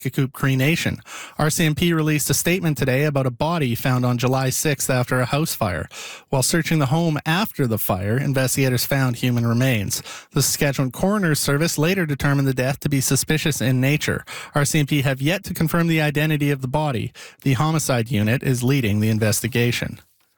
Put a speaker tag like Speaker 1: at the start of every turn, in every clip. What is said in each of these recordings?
Speaker 1: Kikup Cree Nation. RCMP released a statement today about a body found on July 6th after a house fire. While searching the home after the fire, investigators found human remains. The Saskatchewan Coroner's Service later determined the death to be suspicious in nature. RCMP have yet to confirm the identity of the body. The homicide unit is leading the investigation.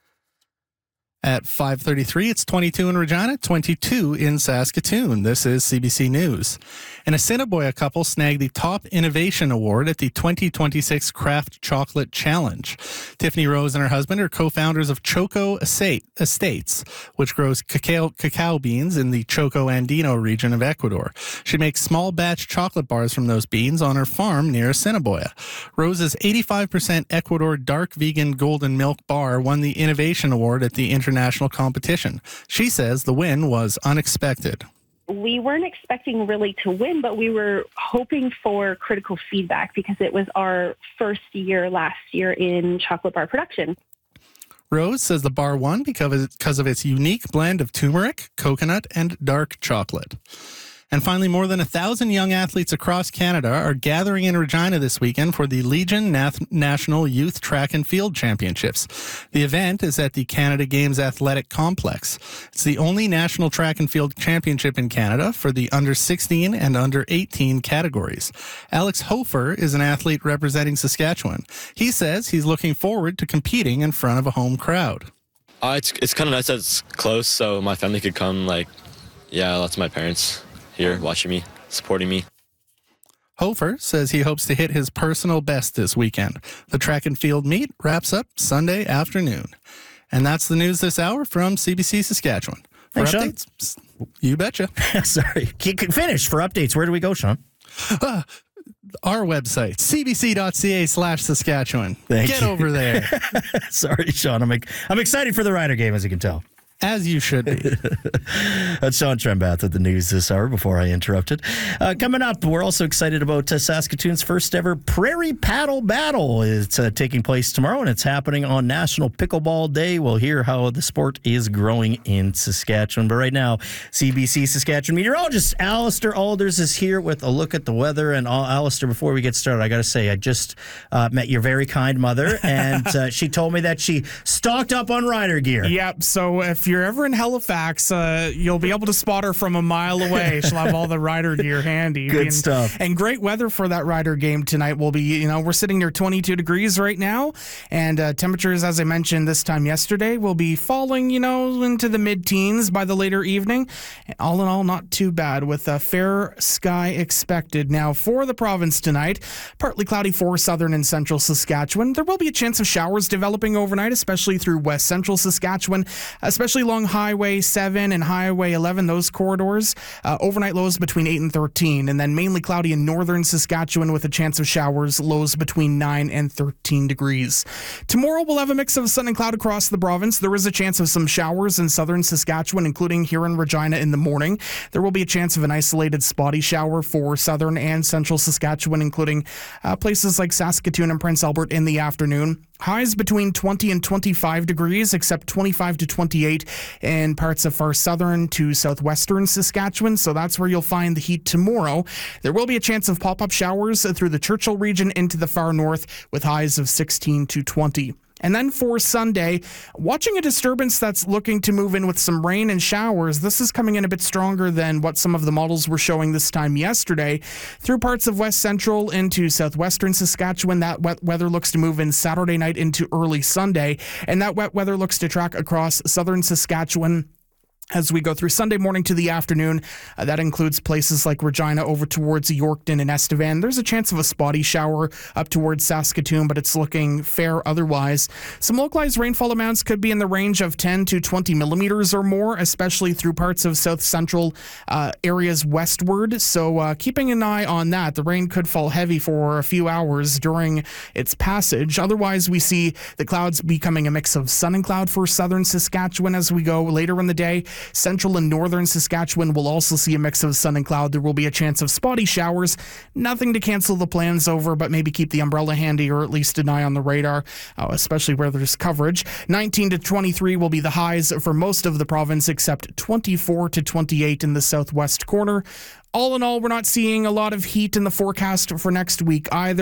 Speaker 1: At 5:33, it's 22 in Regina, 22 in Saskatoon. This is CBC News. An Assiniboia couple snagged the Top Innovation Award at the 2026 Craft Chocolate Challenge. Tiffany Rose and her husband are co-founders of Choco Estates, which grows cacao beans in the Choco Andino region of Ecuador. She makes small batch chocolate bars from those beans on her farm near Assiniboia. Rose's 85% Ecuador dark vegan golden milk bar won the Innovation Award at the international competition. She says the win was unexpected.
Speaker 2: We weren't expecting really to win, but we were hoping for critical feedback because it was our first year last year in chocolate bar production.
Speaker 1: Rose says the bar won because of its unique blend of turmeric, coconut, and dark chocolate. And finally, more than 1,000 young athletes across Canada are gathering in Regina this weekend for the Legion National Youth Track and Field Championships. The event is at the Canada Games Athletic Complex. It's the only national track and field championship in Canada for the under 16 and under 18 categories. Alex Hofer is an athlete representing Saskatchewan. He says he's looking forward to competing in front of a home crowd.
Speaker 3: It's kind of nice that it's close, so my family could come. Lots of my parents here watching me, supporting me.
Speaker 1: Hofer says he hopes to hit his personal best this weekend. The track and field meet wraps up Sunday afternoon. And that's the news this hour from CBC Saskatchewan. For
Speaker 4: Thanks,
Speaker 1: updates, you betcha.
Speaker 4: Sorry. Finish. For updates, where do we go, Sean?
Speaker 1: Our website, cbc.ca/Saskatchewan. Get over there.
Speaker 4: Sorry, Sean. I'm excited for the Rider game, as you can tell.
Speaker 1: As you should be.
Speaker 4: That's Sean Trembath at the news this hour before I interrupted. Coming up, we're also excited about Saskatoon's first ever Prairie Paddle Battle. It's taking place tomorrow, and it's happening on National Pickleball Day. We'll hear how the sport is growing in Saskatchewan. But right now, CBC Saskatchewan meteorologist Alistair Alders is here with a look at the weather. And Alistair, before we get started, I got to say, I just met your very kind mother, and she told me that she stocked up on rider gear.
Speaker 5: Yep, so if you're ever in Halifax, you'll be able to spot her from a mile away. She'll have all the rider gear handy.
Speaker 4: Good stuff.
Speaker 5: And great weather for that rider game tonight will be, we're sitting near 22 degrees right now, and temperatures, as I mentioned this time yesterday, will be falling, into the mid-teens by the later evening. All in all, not too bad with a fair sky expected. Now, for the province tonight, partly cloudy for southern and central Saskatchewan. There will be a chance of showers developing overnight, especially through west central Saskatchewan, especially along Highway 7 and Highway 11, those corridors. Overnight lows between 8 and 13, and then mainly cloudy in northern Saskatchewan with a chance of showers, lows between 9 and 13 degrees. Tomorrow we'll have a mix of sun and cloud across the province. There is a chance of some showers in southern Saskatchewan, including here in Regina in the morning. There will be a chance of an isolated spotty shower for southern and central Saskatchewan, including places like Saskatoon and Prince Albert in the afternoon. Highs between 20 and 25 degrees, except 25 to 28 in parts of far southern to southwestern Saskatchewan. So that's where you'll find the heat tomorrow. There will be a chance of pop-up showers through the Churchill region into the far north with highs of 16 to 20. And then for Sunday, watching a disturbance that's looking to move in with some rain and showers. This is coming in a bit stronger than what some of the models were showing this time yesterday. Through parts of west central into southwestern Saskatchewan, that wet weather looks to move in Saturday night into early Sunday. And that wet weather looks to track across southern Saskatchewan as we go through Sunday morning to the afternoon. That includes places like Regina over towards Yorkton and Estevan. There's a chance of a spotty shower up towards Saskatoon, but it's looking fair otherwise. Some localized rainfall amounts could be in the range of 10 to 20 millimeters or more, especially through parts of south central areas westward. So keeping an eye on that. The rain could fall heavy for a few hours during its passage. Otherwise, we see the clouds becoming a mix of sun and cloud for southern Saskatchewan as we go later in the day. Central and northern Saskatchewan will also see a mix of sun and cloud. There will be a chance of spotty showers. Nothing to cancel the plans over, but maybe keep the umbrella handy or at least an eye on the radar, especially where there's coverage. 19 to 23 will be the highs for most of the province, except 24 to 28 in the southwest corner. All in all, we're not seeing a lot of heat in the forecast for next week either.